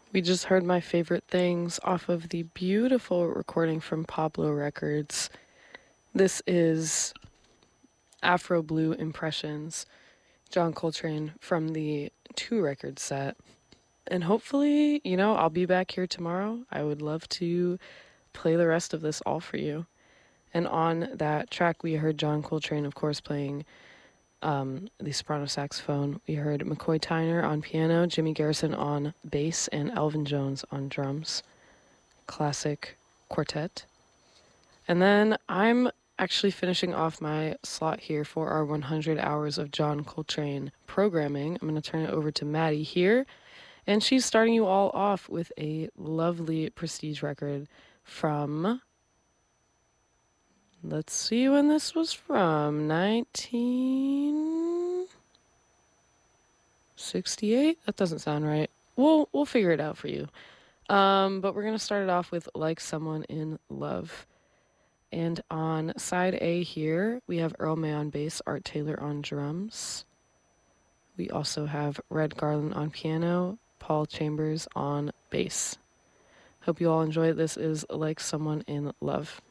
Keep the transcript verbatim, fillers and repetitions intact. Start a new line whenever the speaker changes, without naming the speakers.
We just heard My Favorite Things off of the beautiful recording from Pablo Records. This is Afro Blue Impressions, John Coltrane from the two record set. And hopefully, you know, I'll be back here tomorrow. I would love to play the rest of this all for you. And on that track, we heard John Coltrane, of course, playing um, the soprano saxophone. We heard McCoy Tyner on piano, Jimmy Garrison on bass, and Elvin Jones on drums. Classic quartet. And then I'm actually finishing off my slot here for our one hundred hours of John Coltrane programming. I'm going to turn it over to Maddie here, and she's starting you all off with a lovely prestige record from, let's see when this was from, nineteen sixty-eight? That doesn't sound right. We'll, we'll figure it out for you. Um, but we're going to start it off with Like Someone in Love. And on side A here, we have Earl May on bass, Art Taylor on drums. We also have Red Garland on piano, Paul Chambers on bass. Hope you all enjoy it. This is Like Someone in Love.